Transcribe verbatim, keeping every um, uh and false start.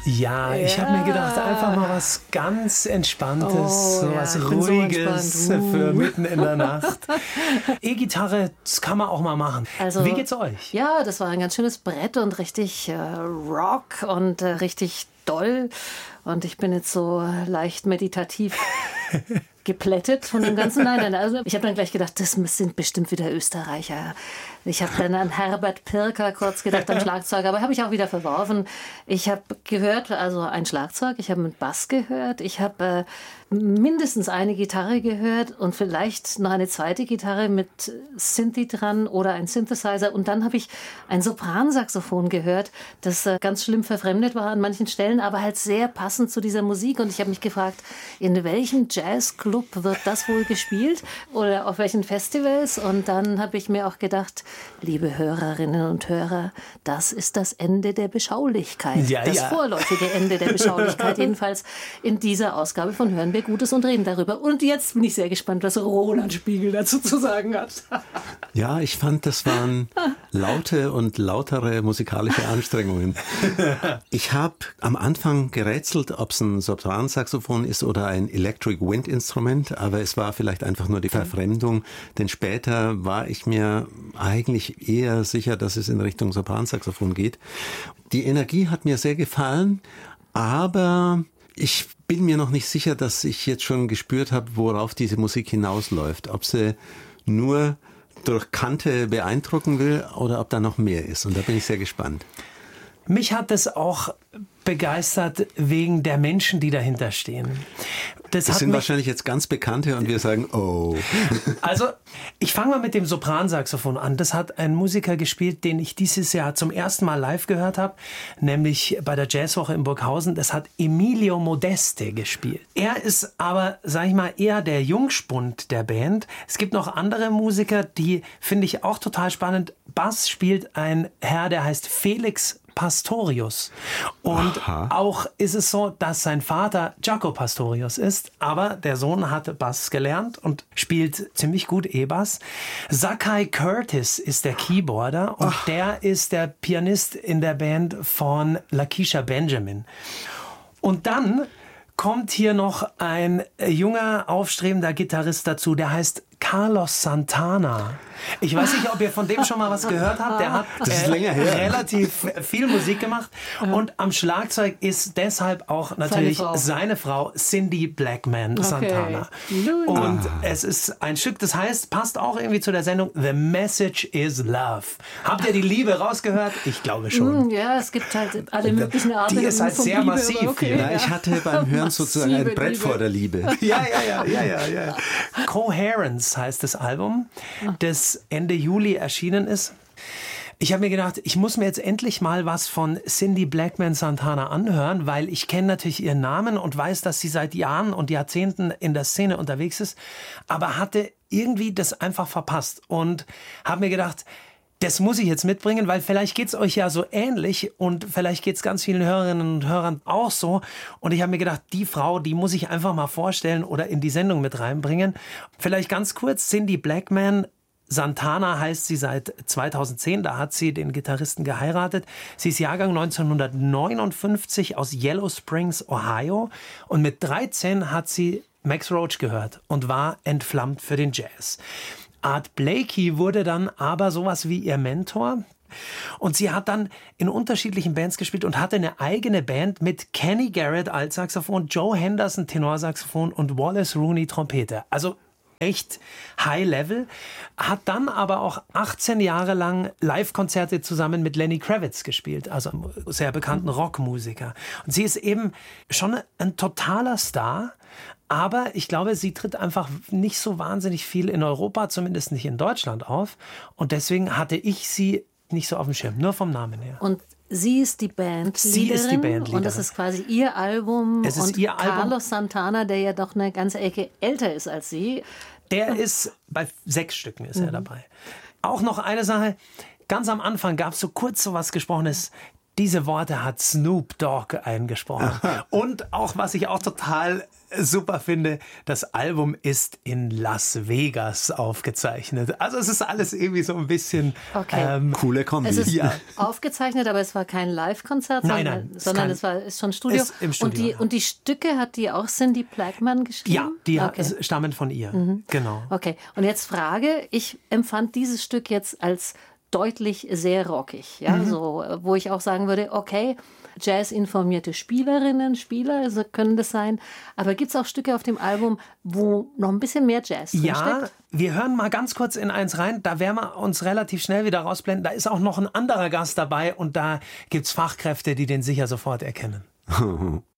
Ja, ich Ja. habe mir gedacht, einfach mal was ganz Entspanntes, Oh, so ja, was ich bin so Ruhiges entspannt. Uh. für mitten in der Nacht. E-Gitarre, das kann man auch mal machen. Also, Wie geht's euch? Ja, das war ein ganz schönes Brett und richtig äh, Rock und äh, richtig doll. Und ich bin jetzt so leicht meditativ geplättet von dem Ganzen. Nein, nein, also ich habe dann gleich gedacht, das sind bestimmt wieder Österreicher. Ich habe dann an Herbert Pirker kurz gedacht, am Schlagzeug, aber habe ich auch wieder verworfen. Ich habe gehört, also ein Schlagzeug, ich habe einen Bass gehört, ich habe äh, mindestens eine Gitarre gehört und vielleicht noch eine zweite Gitarre mit Synthi dran oder ein Synthesizer. Und dann habe ich ein Sopransaxophon gehört, das äh, ganz schlimm verfremdet war an manchen Stellen, aber halt sehr passend zu dieser Musik. Und ich habe mich gefragt, in welchem Jazzclub wird das wohl gespielt oder auf welchen Festivals? Und dann habe ich mir auch gedacht, liebe Hörerinnen und Hörer, das ist das Ende der Beschaulichkeit. Ja, das ja. vorläufige Ende der Beschaulichkeit, jedenfalls in dieser Ausgabe von Hören wir Gutes und reden darüber. Und jetzt bin ich sehr gespannt, was Roland Spiegel dazu zu sagen hat. Ja, ich fand, das waren laute und lautere musikalische Anstrengungen. Ich habe am Anfang gerätselt, ob es ein Sopransaxophon ist oder ein Electric Wind Instrument, aber es war vielleicht einfach nur die Verfremdung, denn später war ich mir eigentlich eher sicher, dass es in Richtung Sopransaxophon geht. Die Energie hat mir sehr gefallen, aber ich bin mir noch nicht sicher, dass ich jetzt schon gespürt habe, worauf diese Musik hinausläuft. Ob sie nur durch Kante beeindrucken will oder ob da noch mehr ist. Und da bin ich sehr gespannt. Mich hat es auch begeistert wegen der Menschen, die dahinter stehen. Das, Das hat sind mich, wahrscheinlich jetzt ganz Bekannte und wir sagen, oh. Also, ich fange mal mit dem Sopransaxophon an. Das hat ein Musiker gespielt, den ich dieses Jahr zum ersten Mal live gehört habe, nämlich bei der Jazzwoche in Burghausen. Das hat Emilio Modeste gespielt. Er ist aber, sag ich mal, eher der Jungspund der Band. Es gibt noch andere Musiker, die finde ich auch total spannend. Bass spielt ein Herr, der heißt Felix Pastorius. Und Aha. auch ist es so, dass sein Vater Jaco Pastorius ist, aber der Sohn hat Bass gelernt und spielt ziemlich gut E-Bass. Zakai Curtis ist der Keyboarder und Ach. der ist der Pianist in der Band von Lakeisha Benjamin. Und dann kommt hier noch ein junger, aufstrebender Gitarrist dazu, der heißt Carlos Santana. Ich weiß nicht, ob ihr von dem schon mal was gehört habt. Der hat Das ist äh, länger her. relativ viel Musik gemacht. Und am Schlagzeug ist deshalb auch natürlich Seine Frau, seine Frau Cindy Blackman Okay. Santana. Und es ist ein Stück, das heißt, passt auch irgendwie zu der Sendung The Message is Love. Habt ihr die Liebe rausgehört? Ich glaube schon. Ja, es gibt halt alle möglichen Arten. Die ist halt von sehr Liebe, massiv, aber okay, Ja, ich hatte beim Hören sozusagen ein Massive Brett Liebe. vor der Liebe. Ja, ja, ja, ja, ja, ja. Coherence heißt das Album, das Ende Juli erschienen ist. Ich habe mir gedacht, ich muss mir jetzt endlich mal was von Cindy Blackman Santana anhören, weil ich kenne natürlich ihren Namen und weiß, dass sie seit Jahren und Jahrzehnten in der Szene unterwegs ist, aber hatte irgendwie das einfach verpasst und habe mir gedacht, das muss ich jetzt mitbringen, weil vielleicht geht's euch ja so ähnlich und vielleicht geht's ganz vielen Hörerinnen und Hörern auch so. Und ich habe mir gedacht, die Frau, die muss ich einfach mal vorstellen oder in die Sendung mit reinbringen. Vielleicht ganz kurz, Cindy Blackman Santana heißt sie seit zweitausendzehn, da hat sie den Gitarristen geheiratet. Sie ist Jahrgang neunzehnhundertneunundfünfzig aus Yellow Springs, Ohio. Und mit dreizehn hat sie Max Roach gehört und war entflammt für den Jazz. Art Blakey wurde dann aber sowas wie ihr Mentor. Und sie hat dann in unterschiedlichen Bands gespielt und hatte eine eigene Band mit Kenny Garrett Altsaxophon, Joe Henderson Tenorsaxophon und Wallace Rooney Trompete. Also echt High Level. Hat dann aber auch achtzehn Jahre lang Live-Konzerte zusammen mit Lenny Kravitz gespielt, also einem sehr bekannten Rockmusiker. Und sie ist eben schon ein totaler Star. Aber ich glaube, sie tritt einfach nicht so wahnsinnig viel in Europa, zumindest nicht in Deutschland auf. Und deswegen hatte ich sie nicht so auf dem Schirm, nur vom Namen her. Und sie ist die Bandleaderin. Sie ist die Bandleaderin. Und das ist quasi ihr Album. Es ist und ihr Album. Carlos Santana, der ja doch eine ganze Ecke älter ist als sie. Der ist, bei sechs Stücken ist er dabei. Auch noch eine Sache, ganz am Anfang gab es so kurz so was Gesprochenes. Diese Worte hat Snoop Dogg eingesprochen. Und auch, was ich auch total super finde, das Album ist in Las Vegas aufgezeichnet. Also es ist alles irgendwie so ein bisschen okay. ähm, coole Kombi. Es ist Ja. aufgezeichnet, aber es war kein Live-Konzert, Nein, sondern, nein, es sondern kann- es war ist schon Studio. ist im Studio, und, die, ja. und die Stücke hat die auch Cindy Blackman geschrieben? Ja, die okay. ha- stammen von ihr. Genau. Okay, und jetzt Frage, ich empfand dieses Stück jetzt als deutlich sehr rockig, ja, so, äh, wo ich auch sagen würde, okay, Jazz-informierte Spielerinnen, Spieler so können das sein, aber gibt es auch Stücke auf dem Album, wo noch ein bisschen mehr Jazz Ja, drinsteckt? wir hören mal ganz kurz in eins rein. Da werden wir uns relativ schnell wieder rausblenden. Da ist auch noch ein anderer Gast dabei und da gibt's Fachkräfte, die den sicher sofort erkennen.